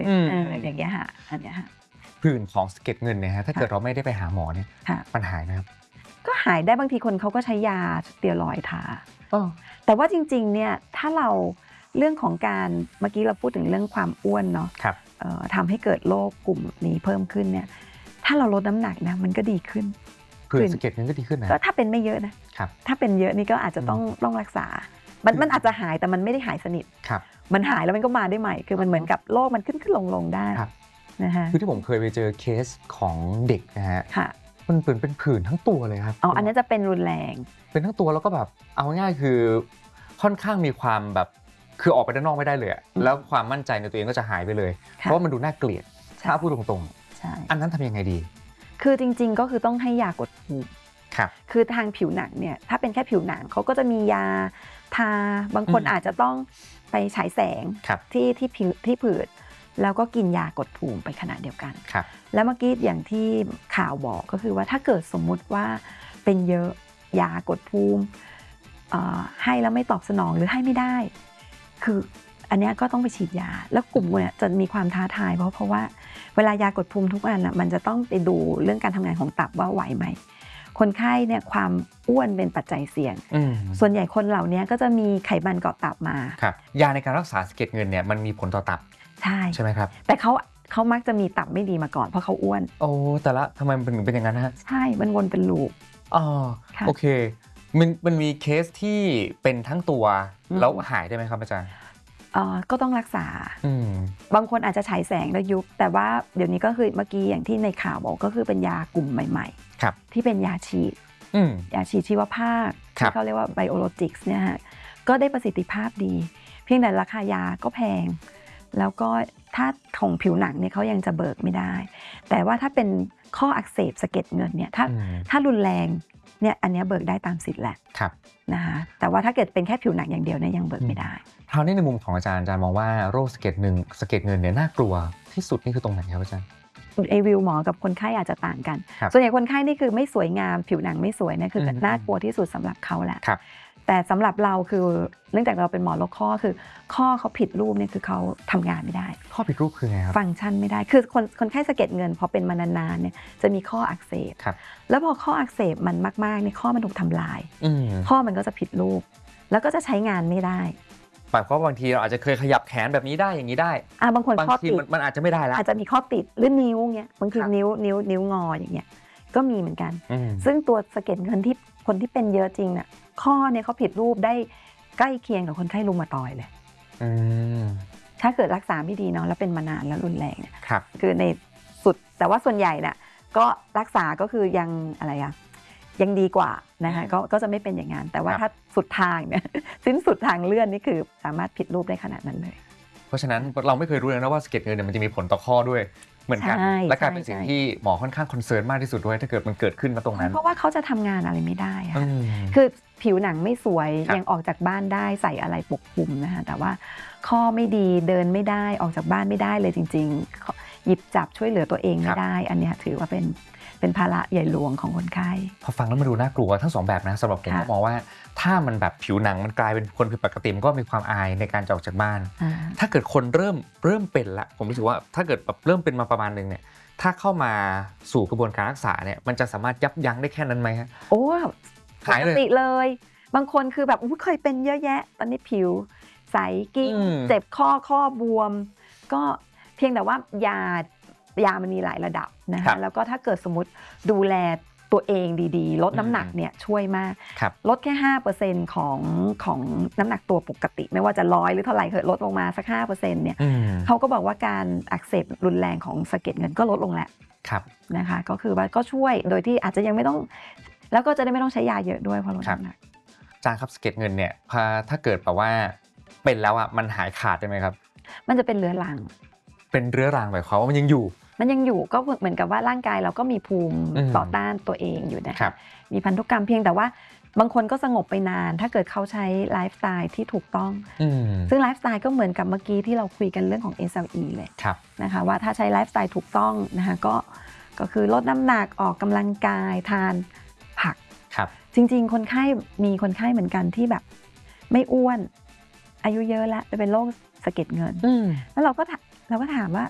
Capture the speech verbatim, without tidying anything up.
เนี่ยอย่างเงี้ยค่ะอันเนี้ยค่ะผื่นของสะเก็ดเงินเนี่ยฮะถ้าเกิดเราไม่ได้ไปหาหมอเนี่ยมันหายไหมครับก็หายได้บางทีคนเขาก็ใช้ยาสเตียรอยด์ทาแต่ว่าจริงๆเนี่ยถ้าเราเรื่องของการเมื่อกี้เราพูดถึงเรื่องความอ้วนเนาะทำให้เกิดโรคกลุ่มนี้เพิ่มขึ้นเนี่ยถ้าเราลดน้ำหนักนะมันก็ดีขึ้นผื่นสะเก็ดเงินก็ดีขึ้นนะก็ถ้าเป็นไม่เยอะนะถ้าเป็นเยอะนี่ก็อาจจะต้องต้องรักษามันมันอาจจะหายแต่มันไม่ได้หายสนิทมันหายแล้วมันก็มาได้ใหม่คือมันเหมือนกับโรคมันขึ้นขึ้นลงลงได้นะฮะคือที่ผมเคยไปเจอเคสของเด็กนะฮะมันเป็นเป็นผื่นทั้งตัวเลยครับอ๋ออันนี้จะเป็นรุนแรงเป็นทั้งตัวแล้วก็แบบเอาง่ายคือค่อนข้างมีความแบบคือออกไปด้านนอกไม่ได้เลยแล้วความมั่นใจในตัวเองก็จะหายไปเลยเพราะมันดูน่าเกลียดถ้าพูดตรงๆอันนั้นทำยังไงดีคือจริงๆก็คือต้องให้ยากดภูมิคือทางผิวหนังเนี่ยถ้าเป็นแค่ผิวหนังเขาก็จะมียาทาบางคนอาจจะต้องไปฉายแสงที่ที่ผิวที่ผื่นแล้วก็กินยากดภูมิไปขณะเดียวกันแล้วเมื่อกี้อย่างที่ข่าวบอกก็คือว่าถ้าเกิดสมมุติว่าเป็นเยอะยากดภูมิให้แล้วไม่ตอบสนองหรือให้ไม่ได้คืออันนี้ก็ต้องไปฉีดยาแล้วกลุ่มเนี่ยจะมีความท้าทายเพราะเพราะว่าเวลายากดภูมิทุกอันอ่ะมันจะต้องไปดูเรื่องการทำงานของตับว่าไหวไหมคนไข้เนี่ยความอ้วนเป็นปัจจัยเสี่ยงส่วนใหญ่คนเหล่านี้ก็จะมีไขมันเกาะตับมาครับยาในการรักษาสะเก็ดเงินเนี่ยมันมีผลต่อตับใช่ใช่ไหมครับแต่เขาเขามักจะมีตับไม่ดีมาก่อนเพราะเขาอ้วนโอ้แต่ละทำไมมันถึงเป็นอย่างนั้นฮะใช่มันวนเป็นลูปอ๋อโอเคมันมันมีเคสที่เป็นทั้งตัวแล้วหายได้ไหมครับอาจารย์ก็ต้องรักษาบางคนอาจจะฉายแสงแล้วยุบแต่ว่าเดี๋ยวนี้ก็คือเมื่อกี้อย่างที่ในข่าวบอกก็คือเป็นยากลุ่มใหม่ๆที่เป็นยาฉีดยาฉีดชีวภาพที่เขาเรียกว่าไบโอโลจิกส์เนี่ยก็ได้ประสิทธิภาพดีเพียงแต่ราคายาก็แพงแล้วก็ถ้าของผิวหนังเนี่ยเขายังจะเบิกไม่ได้แต่ว่าถ้าเป็นข้ออักเสบสะเก็ดเงินเนี่ยถ้าถ้ารุนแรงเนี่ยอันนี้เบิกได้ตามสิทธิ์แหละนะคะแต่ว่าถ้าเกิดเป็นแค่ผิวหนังอย่างเดียวเนี่ยยังเบิกไม่ได้คราวนี้ในมุมของอาจารย์อาจารย์มองว่าโรคสะเก็ดเงินสะเก็ดเงินเนี่ยน่ากลัวที่สุดนี่คือตรงไหนครับอาจารย์ไอวิวหมอกับคนไข้อาจจะต่างกันส่วนใหญ่คนไข้นี่คือไม่สวยงามผิวหนังไม่สวยเนี่ยคือน่ากลัวที่สุดสำหรับเขาแหละแต่สำหรับเราคือเนื่องจากเราเป็นหมอโรคข้อคือข้อเขาผิดรูปเนี่ยคือเขาทำงานไม่ได้ข้อผิดรูปคือไงครับฟังก์ชันไม่ได้คือคนคนไข้สะเก็ดเงินพอเป็นมานานๆเนี่ยจะมีข้ออักเสบแล้วพอข้ออักเสบมันมากๆเนี่ยข้อมันถูกทำลายข้อมันก็จะผิดรูปแล้วก็จะใช้งานไม่ได้หมายความว่าบางทีเราอาจจะเคยขยับแขนแบบนี้ได้อย่างนี้ได้อ่าบางคนข้อติดมันอาจจะไม่ได้แล้วอาจจะมีข้อติดหรือนิ้วเงี้ยบางทีนิ้วนิ้วนิ้วงออย่างเงี้ยก็มีเหมือนกันซึ่งตัวสะเก็ดเงินที่คนที่เป็นเยอะจริงเนี่ยข้อเนี่ยเขาผิดรูปได้ใกล้เคียงกับคนไข้รูมาตอยเลยถ้าเกิดรักษาไม่ดีเนาะแล้วเป็นมานานแล้วรุนแรงเนี่ยคือในสุดแต่ว่าส่วนใหญ่เนี่ยก็รักษาก็คือยังอะไรอะยังดีกว่านะคะก็ก็จะไม่เป็นอย่างนั้นแต่ว่าถ้าสุดทางเนี่ยสิ้นสุดทางเลื่อนนี่คือสามารถผิดรูปได้ขนาดนั้นเลยเพราะฉะนั้นเราไม่เคยรู้เลยนะว่าสะเก็ดเงินเนี่ยมันจะมีผลต่อข้อด้วยเหมือนกันและกลายเป็นสิ่งที่หมอค่อนข้างคอนเซิร์นมากที่สุดด้วยถ้าเกิดมันเกิดขึ้นมาตรงนั้นเพราะว่าเขาจะทำงานอะไรไม่ได้ค่ะคือผิวหนังไม่สวยยังออกจากบ้านได้ใส่อะไรปกคลุมนะคะแต่ว่าข้อไม่ดีเดินไม่ได้ออกจากบ้านไม่ได้เลยจริงๆหยิบจับช่วยเหลือตัวเองไม่ได้อันนี้ถือว่าเป็นเป็นภาระใหญ่หลวงของคนไข้พอฟังแล้วมันดูน่ากลัวทั้งสองแบบนะสำหรับผมก็มองว่าถ้ามันแบบผิวหนังมันกลายเป็นคนผิดปกติมันก็มีความอายในการออกจากบ้านถ้าเกิดคนเริ่มเริ่มเป็นละผมรู้สึกว่าถ้าเกิดแบบเริ่มเป็นมาประมาณนึงเนี่ยถ้าเข้ามาสู่กระบวนการรักษาเนี่ยมันจะสามารถยับยั้งได้แค่นั้นไหมฮะโอ้หายเลยปกติเลยบางคนคือแบบเคยเป็นเยอะแยะตอนนี้ผิวใสกิ้งเจ็บข้อข้อบวมก็เพียงแต่ว่ายายามันมีหลายระดับนะคะแล้วก็ถ้าเกิดสมมติดูแลตัวเองดีๆลดน้ำหนักเนี่ยช่วยมากลดแค่ ห้าเปอร์เซ็นต์ ของของน้ำหนักตัวปกติไม่ว่าจะร้อยหรือเท่าไหร่เคยลดลงมาสัก ห้าเปอร์เซ็นต์ เนี่ยเขาก็บอกว่าการอักเสบรุนแรงของสะเก็ดเงินก็ลดลงแหละนะคะก็คือว่าก็ช่วยโดยที่อาจจะยังไม่ต้องแล้วก็จะได้ไม่ต้องใช้ยาเยอะด้วยเพราะลดน้ำหนักอาจารย์ครับสะเก็ดเงินเนี่ยถ้าเกิดแบบว่าเป็นแล้วอ่ะมันหายขาดได้ไหมครับมันจะเป็นเรื้อรังเป็นเรื้อรังหมายความว่ามันยังอยู่มันยังอยู่ก็เหมือนกับว่าร่างกายเราก็มีภูมิต่อต้านตัวเองอยู่นะคะมีพันธุกรรมเพียงแต่ว่าบางคนก็สงบไปนานถ้าเกิดเขาใช้ไลฟ์สไตล์ที่ถูกต้องซึ่งไลฟ์สไตล์ก็เหมือนกับเมื่อกี้ที่เราคุยกันเรื่องของ เอส แอล อี เลยนะคะว่าถ้าใช้ไลฟ์สไตล์ถูกต้องนะคะก็ก็คือลดน้ำหนักออกกำลังกายทานผักจริงๆคนไข้มีคนไข้เหมือนกันที่แบบไม่อ้วนอายุเยอะแล้วเป็นโรคสะเก็ดเงินแล้วเราก็เราก็ถามว่า